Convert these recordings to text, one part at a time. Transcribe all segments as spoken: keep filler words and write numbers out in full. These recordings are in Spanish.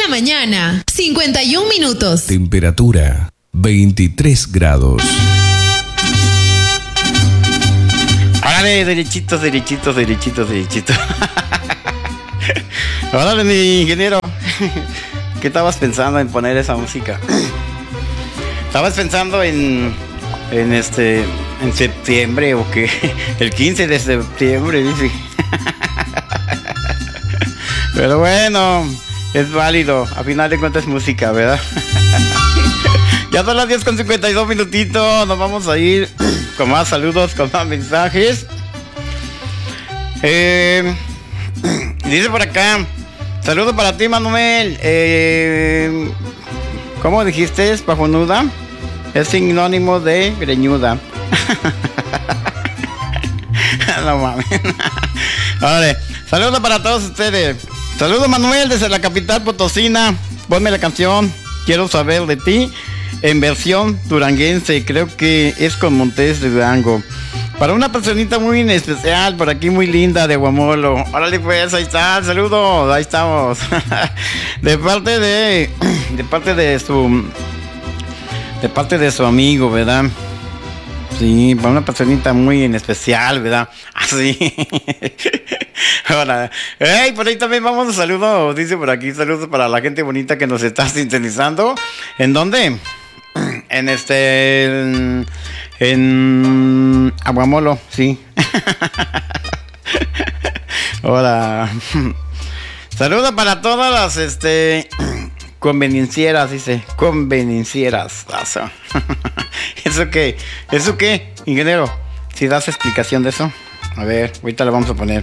mañana, cincuenta y un minutos. Temperatura veintitrés grados. Órale, derechitos, derechitos, derechitos, derechitos. Órale, mi ingeniero. ¿Qué estabas pensando en poner esa música? ¿Estabas pensando en, en este, en septiembre o qué? El quince de septiembre, dice. Pero bueno, es válido. A final de cuentas es música, ¿verdad? Ya son las diez con cincuenta y dos minutitos. Nos vamos a ir con más saludos, con más mensajes. Eh, dice por acá: saludos para ti, Manuel. Eh, ¿Cómo dijiste? ¿Es pajonuda? Es sinónimo de greñuda. No mames. Vale. Saludos para todos ustedes. Saludos, Manuel, desde la capital potosina. Ponme la canción Quiero saber de ti en versión duranguense. Creo que es con Montes de Durango. Para una personita muy especial, por aquí muy linda de Guamolo. Órale pues, ahí está, saludos, ahí estamos. De parte de, de parte de su, de parte de su amigo, ¿verdad? Sí, para una personita muy en especial, ¿verdad? Así. Ahora, hey, por ahí también vamos a saludos, dice por aquí, saludos para la gente bonita que nos está sintonizando. ¿En dónde? En este... En, en Aguamolo, sí. Hola. Saludos para todas las este conveniencieras, dice. Conveniencieras. ¿Eso qué? ¿Eso qué, ingeniero? Si das explicación de eso. A ver, ahorita lo vamos a poner.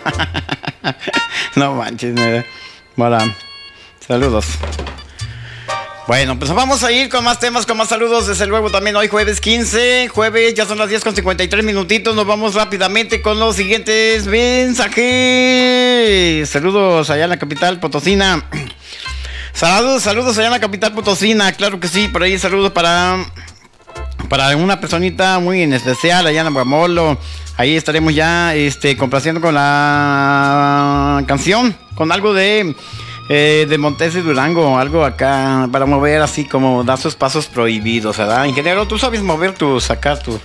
No manches, ¿no? Hola. Saludos. Bueno, pues vamos a ir con más temas, con más saludos. Desde luego también hoy jueves quince, jueves, ya son las diez con cincuenta y tres minutitos. Nos vamos rápidamente con los siguientes mensajes. Saludos allá en la capital potosina. Saludos, saludos allá en la capital potosina. Claro que sí, por ahí saludos para Para una personita muy en especial allá en Aguamolo. Ahí estaremos ya este, complaciendo con la canción, con algo de Eh, de Montes de Durango, algo acá para mover así como dar sus pasos prohibidos, ¿verdad? Ingeniero, tú sabes mover tu, sacar tu,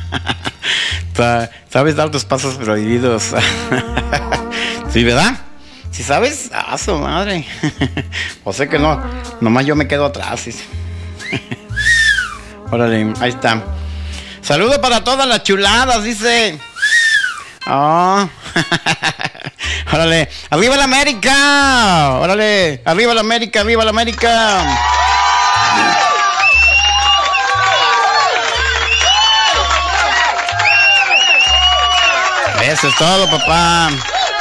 sabes dar tus pasos prohibidos. Sí, ¿verdad? ¿Sí sabes? ¡Ah, su madre! O sea que no, nomás yo me quedo atrás, ¿sí? Órale, ahí está. Saludos para todas las chuladas, dice. Oh. Órale, arriba la América. Órale, arriba la América, arriba la América. Eso es todo, papá.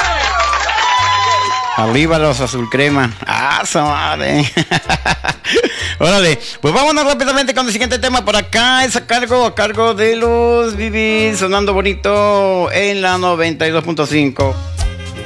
Arriba los azul crema. Ah, su madre. Órale, pues vámonos rápidamente con el siguiente tema. Por acá es a cargo, a cargo de los Bibis, sonando bonito en la noventa y dos punto cinco.